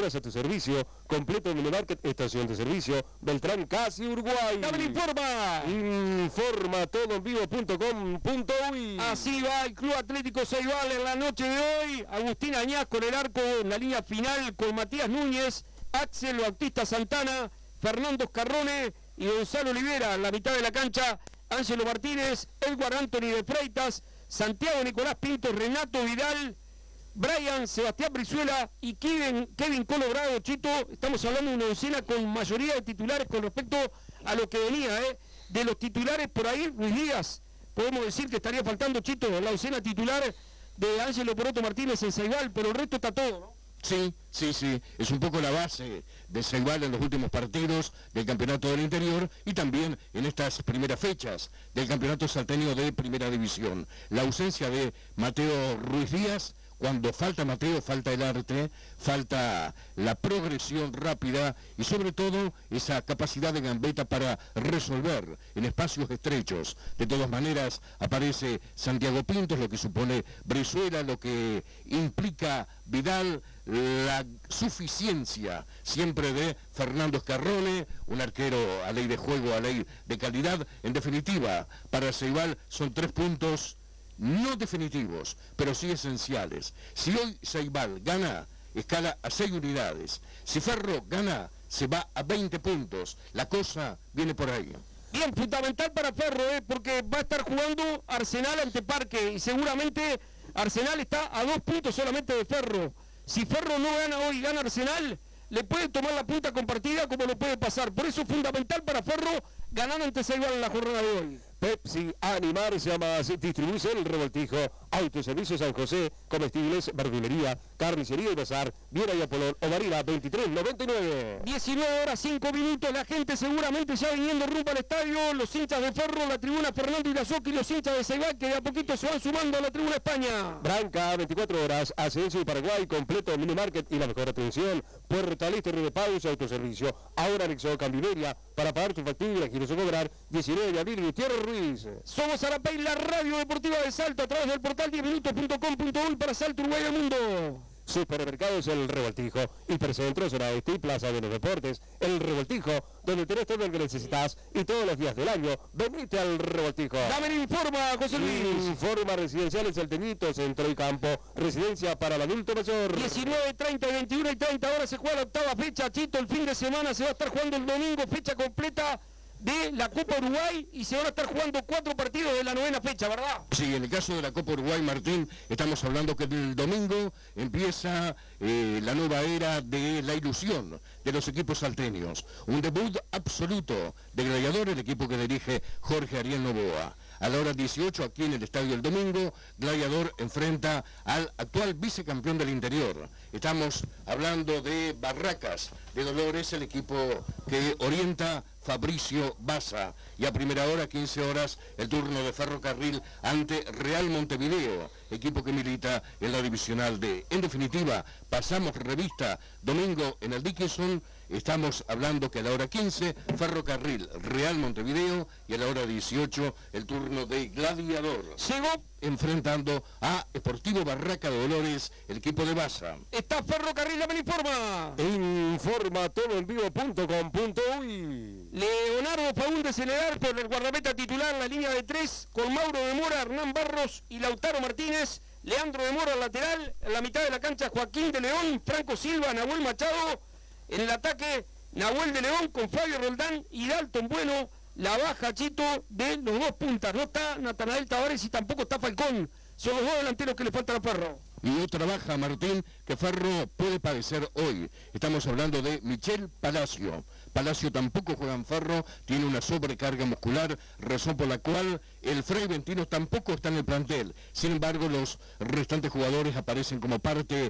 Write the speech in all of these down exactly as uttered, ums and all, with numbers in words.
horas a tu servicio. Completo Minimarket, estación de servicio. Beltrán, casi Uruguay. ¡Dame informa! Informa todo en vivo punto com punto uy. Así va el Club Atlético Ceibal en la noche de hoy. Agustín Añaz con el arco en la línea final con Matías Núñez, Axel Bautista Santana, Fernando Escarrone y Gonzalo Olivera en la mitad de la cancha. Ángelo Martínez, Edward Anthony de Freitas, Santiago Nicolás Pinto, Renato Vidal, Brian, Sebastián Brizuela y Kevin, Kevin Colorado. Chito, estamos hablando de una docena con mayoría de titulares con respecto a lo que venía, ¿eh? De los titulares por ahí, Luis Díaz, podemos decir que estaría faltando, Chito, la docena titular de Ángelo Poroto Martínez en Ceibal, pero el resto está todo, ¿no? Sí, sí, sí, es un poco la base de Ceibal en los últimos partidos del Campeonato del Interior y también en estas primeras fechas del Campeonato Salteño de Primera División. La ausencia de Mateo Ruiz Díaz, cuando falta Mateo, falta el arte, falta la progresión rápida y sobre todo esa capacidad de gambeta para resolver en espacios estrechos. De todas maneras aparece Santiago Pintos, lo que supone Brizuela, lo que implica Vidal, la suficiencia siempre de Fernando Escarrone, un arquero a ley de juego, a ley de calidad. En definitiva, para Ceibal son tres puntos no definitivos, pero sí esenciales. Si hoy Ceibal gana, escala a seis unidades. Si Ferro gana, se va a veinte puntos. La cosa viene por ahí. Bien, fundamental para Ferro, ¿eh? Porque va a estar jugando Arsenal ante Parque y seguramente Arsenal está a dos puntos solamente de Ferro. Si Ferro no gana hoy y gana Arsenal, le puede tomar la punta compartida como lo puede pasar. Por eso es fundamental para Ferro ganar ante Ceibal en la jornada de hoy. Pepsi, animarse más, distribuye el Revoltijo, Autoservicio San José, comestibles, verdulería, carnicería y bazar, Viera y Apolón, Ovarila, veintitrés noventa y nueve. diecinueve horas cinco minutos, la gente seguramente ya viniendo rumbo al estadio, los hinchas de Ferro, la tribuna Fernando Irazoki y los hinchas de Ceibal que de a poquito se van sumando a la tribuna España. Branca, veinticuatro horas, Ascenso y Paraguay, completo Minimarket y la mejor atención, Puerto Aliste, Río de Pausa, Autoservicio, ahora anexo Cambiveria, para pagar tu factura, quieres cobrar, diecinueve de abril, Gutiérrez Ruiz. Somos Arapey, la radio deportiva de Salto, a través del portal diez minutos punto com punto uy para Salto, Uruguay y el mundo. Supermercados El Revoltijo, Hipercentro, Zona Este y Plaza de los Deportes. El Revoltijo, donde tenés todo lo que necesitas y todos los días del año, venite al Revoltijo. Dame el informa, José Luis. Informa Residenciales El Teñito, Centro y Campo, residencia para el adulto mayor. diecinueve, treinta, veintiuno y treinta, ahora se juega la octava fecha, Chito, el fin de semana se va a estar jugando el domingo, fecha completa de la Copa Uruguay y se van a estar jugando cuatro partidos de la novena fecha, ¿verdad? Sí, en el caso de la Copa Uruguay, Martín, estamos hablando que el domingo empieza eh, la nueva era de la ilusión de los equipos salteños. Un debut absoluto de Gladiador, el equipo que dirige Jorge Ariel Novoa. A la hora dieciocho, aquí en el Estadio El Domingo, Gladiador enfrenta al actual vicecampeón del interior. Estamos hablando de Barracas de Dolores, el equipo que orienta Fabricio Baza. Y a primera hora, quince horas, el turno de Ferrocarril ante Real Montevideo, equipo que milita en la Divisional D. En definitiva, pasamos revista domingo en el Dickinson. Estamos hablando que a la hora quince, Ferrocarril, Real Montevideo, y a la hora dieciocho, el turno de Gladiador. Llegó enfrentando a Sportivo Barraca de Dolores, el equipo de Baza. Está Ferrocarril, la informa. Informa todo en vivo punto com punto uy. Leonardo Faúndez en el arco, el guardameta titular, la línea de tres, con Mauro de Mora, Hernán Barros y Lautaro Martínez. Leandro de Mora lateral, en la mitad de la cancha Joaquín de León, Franco Silva, Nahuel Machado. En el ataque, Nahuel de León con Fabio Roldán y Dalton Bueno. La baja, Chito, de los dos puntas. No está Natanael Tavares y tampoco está Falcón. Son los dos delanteros que le faltan a Ferro. Y otra baja, Martín, que Ferro puede padecer hoy. Estamos hablando de Michel Palacio. Palacio tampoco juega en Ferro, tiene una sobrecarga muscular, razón por la cual el Frei Ventino tampoco está en el plantel. Sin embargo, los restantes jugadores aparecen como parte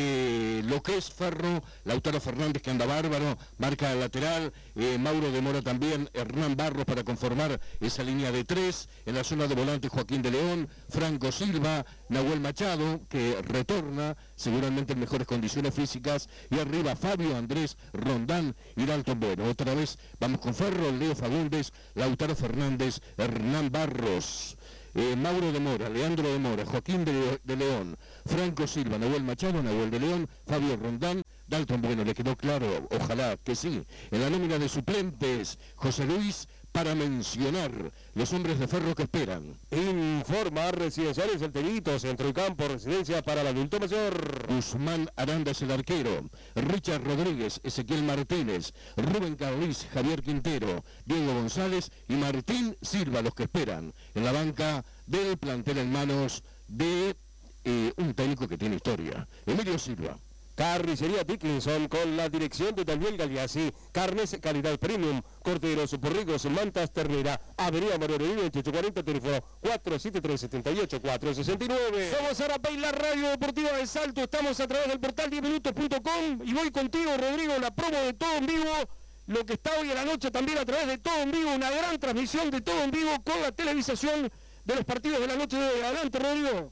de lo que es Ferro. Lautaro Fernández, que anda bárbaro, marca el lateral, eh, Mauro de Mora también, Hernán Barros para conformar esa línea de tres. En la zona de volante, Joaquín de León, Franco Silva, Nahuel Machado, que retorna seguramente en mejores condiciones físicas, y arriba Fabio Andrés Rondán y Dalton Bueno. Otra vez vamos con Ferro, Leo Fagundes, Lautaro Fernández, Hernán Barros, eh, Mauro de Mora, Leandro de Mora, Joaquín de, de León, Franco Silva, Nahuel Machado, Nahuel de León, Fabio Rondán, Dalton, bueno, ¿le quedó claro? Ojalá que sí. En la nómina de suplentes, José Luis, para mencionar los hombres de Ferro que esperan. Informa Residenciales El Tenito, centro y campo, residencia para el adulto mayor. Guzmán Aranda es el arquero. Richard Rodríguez, Ezequiel Martínez, Rubén Carlis, Javier Quintero, Diego González y Martín Silva, los que esperan. En la banca del plantel en manos de eh, un técnico que tiene historia, Emilio Silva. Carnicería Dickinson con la dirección de Daniel Galeazzi. Carnes calidad premium, corderos, borregos, mantas, ternera. Avenida Mario veintiocho cuarenta, teléfono cuatro siete tres, siete ocho, cuatro seis nueve. Somos Arapey, la radio deportiva de Salto. Estamos a través del portal diez minutos punto com y voy contigo, Rodrigo, la promo de Todo en Vivo. Lo que está hoy a la noche también a través de Todo en Vivo, una gran transmisión de Todo en Vivo con la televisación de los partidos de la noche de hoy. Adelante, Rodrigo.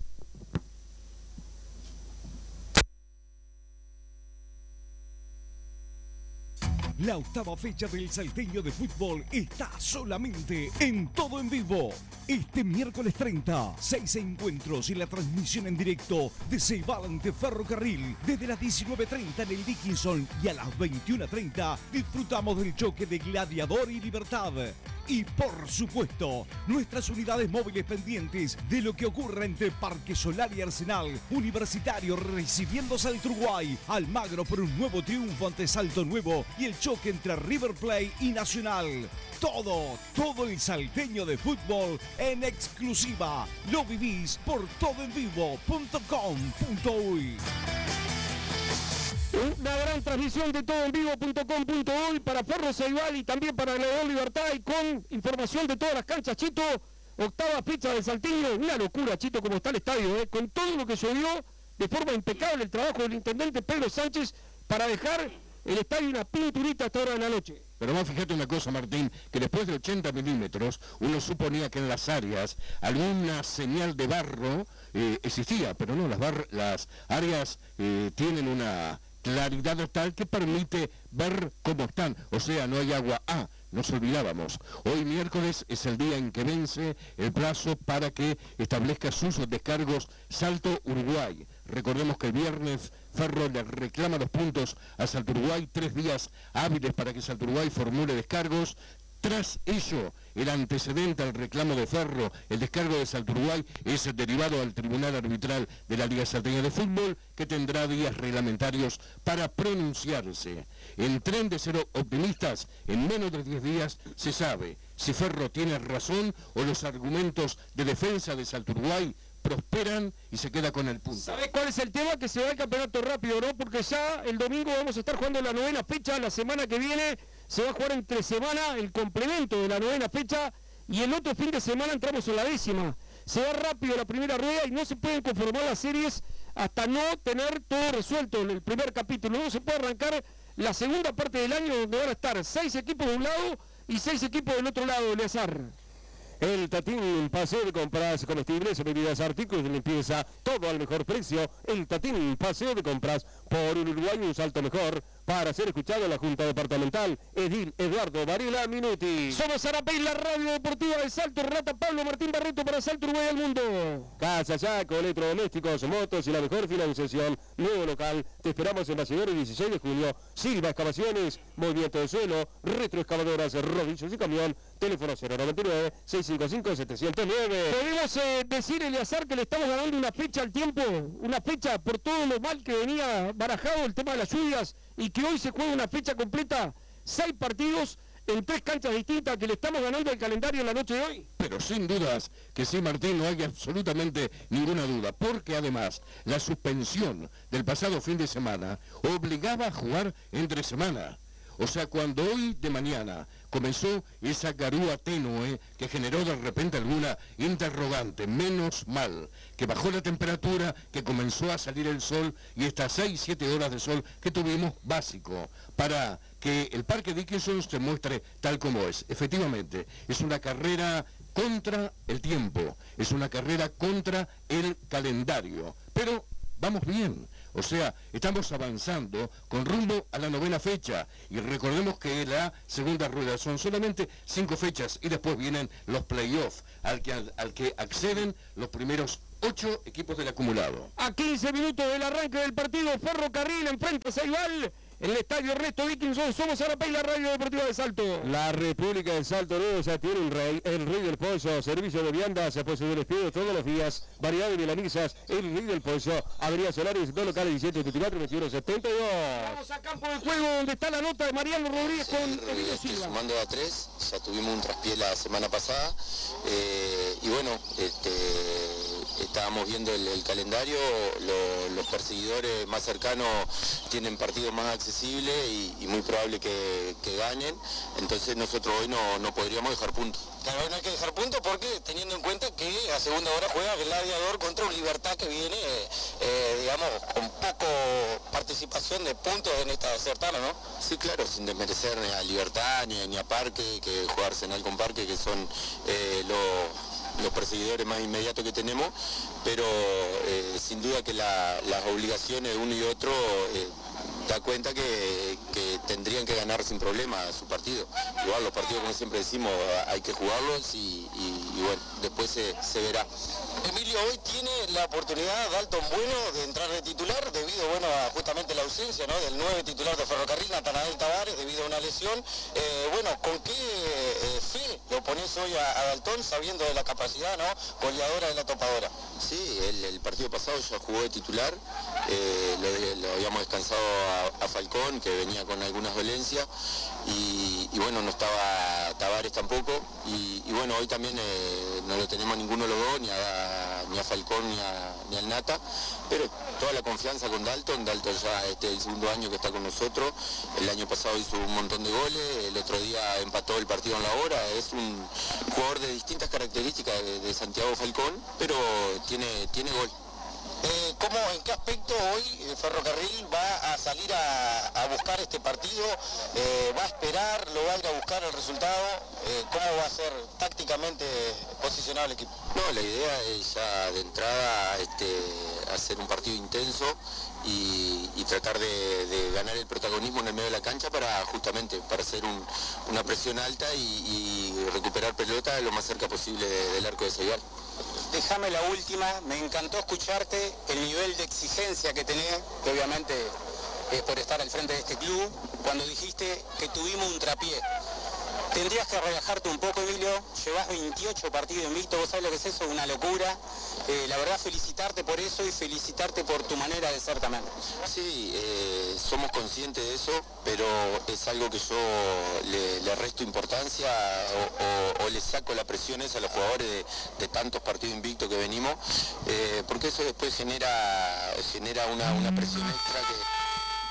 La octava fecha del Salteño de Fútbol está solamente en Todo en Vivo. Este miércoles treinta, seis encuentros y la transmisión en directo de Ceibal ante Ferrocarril. Desde las diecinueve treinta en el Dickinson y a las veintiuna treinta disfrutamos del choque de Gladiador y Libertad. Y por supuesto, nuestras unidades móviles pendientes de lo que ocurra entre Parque Solar y Arsenal, Universitario recibiendo Salto Uruguay, Almagro por un nuevo triunfo ante Salto Nuevo y el choque entre River Plate y Nacional. Todo, todo el salteño de fútbol en exclusiva. Lo vivís por todo en vivo punto com punto uy. Una gran transmisión de todo en vivo punto com punto uy para Ferro Ceibal y también para Gladiador Libertad y con información de todas las canchas, Chito. Octava fecha del Salteño, una locura, Chito, como está el estadio, ¿eh? Con todo lo que subió de forma impecable el trabajo del intendente Pedro Sánchez para dejar el estadio una pinturita hasta hora de la noche. Pero más fíjate una cosa, Martín, que después de ochenta milímetros uno suponía que en las áreas alguna señal de barro eh, existía, pero no, las, bar las áreas eh, tienen una claridad tal que permite ver cómo están, o sea, no hay agua. Ah, nos olvidábamos, hoy miércoles es el día en que vence el plazo para que establezca sus descargos Salto Uruguay. Recordemos que el viernes Ferro le reclama los puntos a Salto Uruguay, tres días hábiles para que Salto Uruguay formule descargos. Tras ello, el antecedente al reclamo de Ferro, el descargo de Salto Uruguay, es derivado al Tribunal Arbitral de la Liga Salteña de Fútbol, que tendrá días reglamentarios para pronunciarse. En Tren de Cero Optimistas, en menos de diez días se sabe si Ferro tiene razón o los argumentos de defensa de Salto Uruguay prosperan y se queda con el punto. ¿Sabés cuál es el tema? Que se va el campeonato rápido, ¿no? Porque ya el domingo vamos a estar jugando la novena fecha, la semana que viene se va a jugar entre semana el complemento de la novena fecha y el otro fin de semana entramos en la décima. Se va rápido la primera rueda y no se pueden conformar las series hasta no tener todo resuelto en el primer capítulo. No se puede arrancar la segunda parte del año donde van a estar seis equipos de un lado y seis equipos del otro lado, Eleazar. El Tatín, paseo de compras, comestibles, bebidas, artículos de limpieza, todo al mejor precio. El Tatín, paseo de compras, por un Uruguay un salto mejor. Para ser escuchado en la Junta Departamental, Edil Eduardo Varela Minuti. Somos Arapey, la radio deportiva de Salto. Rata Pablo Martín Barreto para Salto Uruguay al mundo. Casa Yaco, electrodomésticos, motos y la mejor financiación. Nuevo local, te esperamos en Bachiller dieciséis de julio. Silva Excavaciones, movimiento de suelo, retroexcavadoras, rodillos y camión. Teléfono cero noventa y nueve, seiscientos cincuenta y cinco, setecientos nueve. Podemos eh, decir, Eleazar, que le estamos ganando una fecha al tiempo, una fecha por todo lo mal que venía barajado el tema de las lluvias y que hoy se juega una fecha completa, seis partidos en tres canchas distintas, que le estamos ganando el calendario en la noche de hoy. Pero sin dudas que sí, Martín, no hay absolutamente ninguna duda, porque además la suspensión del pasado fin de semana obligaba a jugar entre semana. O sea, cuando hoy de mañana comenzó esa garúa tenue que generó de repente alguna interrogante, menos mal que bajó la temperatura, que comenzó a salir el sol y estas seis, siete horas de sol que tuvimos, básico, para que el Parque Dickinson se muestre tal como es. Efectivamente, es una carrera contra el tiempo, es una carrera contra el calendario, pero vamos bien. O sea, estamos avanzando con rumbo a la novena fecha y recordemos que la segunda rueda son solamente cinco fechas y después vienen los playoffs al que, al, al que acceden los primeros ocho equipos del acumulado. A quince minutos del arranque del partido, Ferrocarril enfrenta a Ceibal. En el estadio Ernesto Dickinson, somos Arapey, la radio deportiva de Salto. La República de Salto Nuevo ya tiene un rey, el rey del pollo, servicio de viandas, apoyo de despido todos los días, variedad de milanisas, el rey del pollo, Avenida Solares, dos locales diecisiete setenta y cuatro, veintiuno setenta y dos. Vamos a campo de juego donde está la nota de Mariano Rodríguez con Emilio Silva. Sumando a tres, ya tuvimos un traspié la semana pasada, eh, y bueno, este, estábamos viendo el, el calendario, lo, los perseguidores más cercanos tienen partidos más accesibles y, y muy probable que, que ganen, entonces nosotros hoy no, no podríamos dejar puntos. Claro, no hay que dejar puntos porque teniendo en cuenta que a segunda hora juega el Gladiador contra un Libertad que viene, eh, digamos, con poco participación de puntos en esta certamen, ¿no? Sí, claro, sin desmerecer ni a Libertad ni, ni a Parque, que juega Arsenal con Parque, que son eh, los... los perseguidores más inmediatos que tenemos, pero eh, sin duda que la, las obligaciones de uno y otro eh, da cuenta que, que tendrían que ganar sin problema su partido. Igual los partidos, como siempre decimos, hay que jugarlos y, y, y bueno, después se, se verá. Emilio, hoy tiene la oportunidad Dalton Bueno de entrar de titular debido, bueno, a justamente la ausencia, ¿no?, del nueve titular de Ferrocarril, Natanael Tavares, debido a una lesión. Eh, bueno, ¿con qué eh, fe lo pones hoy a, a Dalton, sabiendo de la capacidad, ¿no?, goleadora de la topadora? Sí, el, el partido pasado ya jugó de titular, eh, lo, lo habíamos descansado a, a Falcón, que venía con algunas dolencias, y, y bueno, no estaba Tavares tampoco, y, y bueno, hoy también eh, no lo tenemos a ninguno de los dos, ni a, ni a Falcón ni, a, ni al Nata, pero toda la confianza con Dalton. Dalton ya este es el segundo año que está con nosotros, el año pasado hizo un montón de goles, el otro día empató el partido en la hora, es un jugador de distintas características de, de Santiago Falcón, pero tiene, tiene gol. Eh, ¿cómo, en qué aspecto hoy el Ferrocarril va a salir a, a buscar este partido? Eh, ¿Va a esperar, lo va a ir a buscar el resultado? Eh, ¿Cómo va a ser tácticamente posicionado el equipo? No, la idea es ya de entrada este, hacer un partido intenso y, y tratar de, de ganar el protagonismo en el medio de la cancha para justamente para hacer un, una presión alta y, y recuperar pelota lo más cerca posible de, del arco de Ceibal. Déjame la última, me encantó escucharte, el nivel de exigencia que tenés, que obviamente es por estar al frente de este club, cuando dijiste que tuvimos un trapié. Tendrías que relajarte un poco, Emilio, llevas veintiocho partidos invictos, vos sabés lo que es eso, una locura. Eh, la verdad, felicitarte por eso y felicitarte por tu manera de ser también. Sí, eh, somos conscientes de eso, pero es algo que yo le, le resto importancia o, o, o le saco la presión esa a los jugadores de, de tantos partidos invictos que venimos, eh, porque eso después genera, genera una, una presión extra que...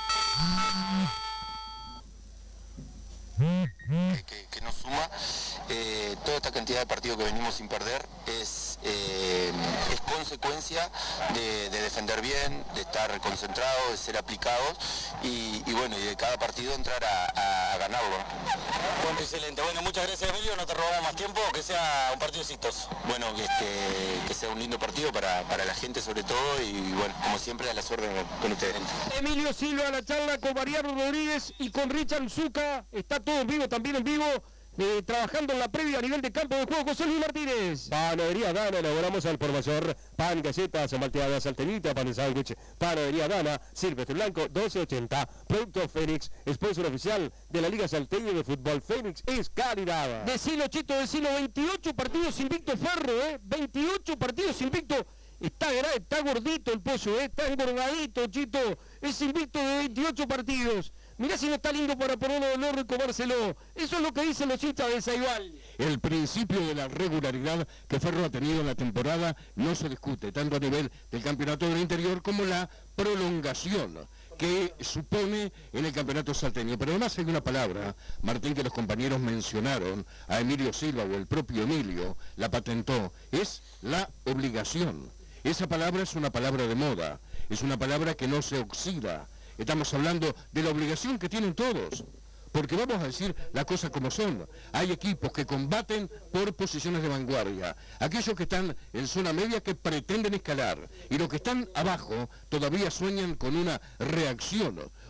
Que, que, que nos suma. Eh, toda esta cantidad de partidos que venimos sin perder es, eh, es consecuencia de, de defender bien, de estar concentrados, de ser aplicados y, y bueno, y de cada partido entrar a, a ganarlo. Bueno, excelente. Bueno, muchas gracias, Emilio, no te robamos más tiempo, que sea un partido exitoso. Bueno, que, este, que sea un lindo partido para, para la gente sobre todo y bueno, como siempre a las órdenes con ustedes. Emilio Silva, la charla con Mariano Rodríguez y con Richard Zucca, está todo en vivo, también en vivo, eh, trabajando en la previa a nivel de campo de juego. José Luis Martínez. Panadería Dana, elaboramos al por mayor, pan, galletas, malteadas, salteñita, pan de sándwich. Panadería Dana, Silvestre Blanco, doce ochenta. Producto Fénix, sponsor oficial de la Liga Salteña de Fútbol. Fénix es calidad. Decilo, Chito, decilo, veintiocho partidos invicto Ferro, ¿eh? veintiocho partidos invicto. Está, está gordito el pollo, ¿eh? Está engordadito, Chito. Es invicto de veintiocho partidos. Mirá si no está lindo para ponerlo de honor y comérselo. Eso es lo que dicen los hinchas de Ceibal. El principio de la regularidad que Ferro ha tenido en la temporada no se discute, tanto a nivel del campeonato del interior como la prolongación que supone en el campeonato salteño. Pero además hay una palabra, Martín, que los compañeros mencionaron, a Emilio Silva o el propio Emilio la patentó, es la obligación. Esa palabra es una palabra de moda, es una palabra que no se oxida. Estamos hablando de la obligación que tienen todos, porque vamos a decir las cosas como son. Hay equipos que combaten por posiciones de vanguardia, aquellos que están en zona media que pretenden escalar, y los que están abajo todavía sueñan con una reacción.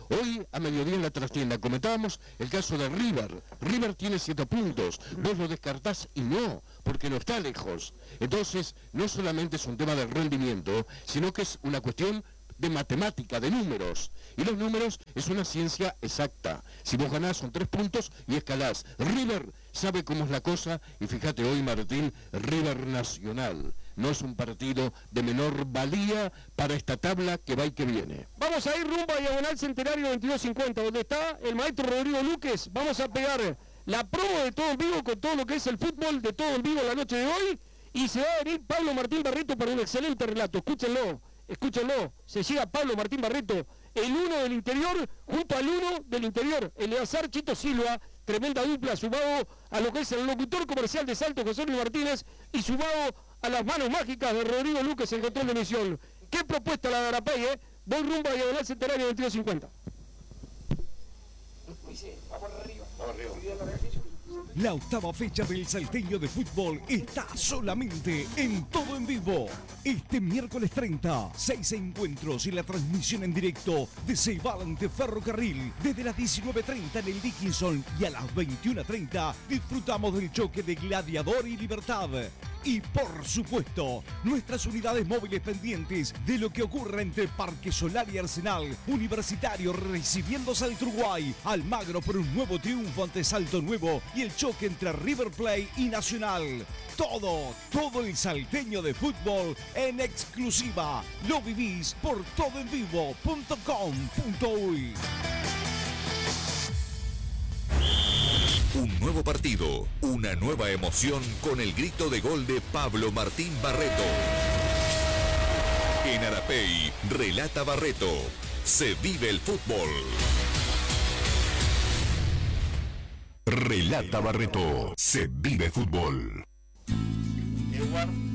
Hoy, a mediodía en la trastienda, comentábamos el caso de River. River tiene siete puntos. Vos lo descartás y no, porque no está lejos. Entonces, no solamente es un tema de rendimiento, sino que es una cuestión de matemática, de números. Y los números es una ciencia exacta. Si vos ganás son tres puntos y escalás. River sabe cómo es la cosa y fíjate hoy, Martín, River Nacional. No es un partido de menor valía para esta tabla que va y que viene. Vamos a ir rumbo a Diagonal Centenario veintidós cincuenta, donde está el maestro Rodrigo Luques. Vamos a pegar la promo de Todo en Vivo con todo lo que es el fútbol de Todo en Vivo la noche de hoy. Y se va a venir Pablo Martín Barreto para un excelente relato. Escúchenlo. Escúchenlo, se llega Pablo Martín Barreto, el uno del interior, junto al uno del interior, Eleazar Chito Silva, tremenda dupla, sumado a lo que es el locutor comercial de Salto, José Luis Martínez, y sumado a las manos mágicas de Rodrigo Luques en control de emisión. ¿Qué propuesta la de Arapey, eh? Voy rumbo a Diagonal Centenario veintidós cincuenta. La octava fecha del Salteño de Fútbol está solamente en Todo en Vivo. Este miércoles treinta, seis encuentros y la transmisión en directo de Ceibal ante Ferrocarril. Desde las diecinueve treinta en el Dickinson y a las veintiuna treinta disfrutamos del choque de Gladiador y Libertad. Y por supuesto, nuestras unidades móviles pendientes de lo que ocurra entre Parque Solar y Arsenal. Universitario recibiendo Salto Uruguay. Almagro por un nuevo triunfo ante Salto Nuevo y el choque entre River Plate y Nacional. Todo, todo el salteño de fútbol en exclusiva. Lo vivís por todo en vivo punto com punto uy. Un nuevo partido, una nueva emoción con el grito de gol de Pablo Martín Barreto. En Arapey, relata Barreto. Se vive el fútbol. Relata Barreto. Se vive fútbol. Edward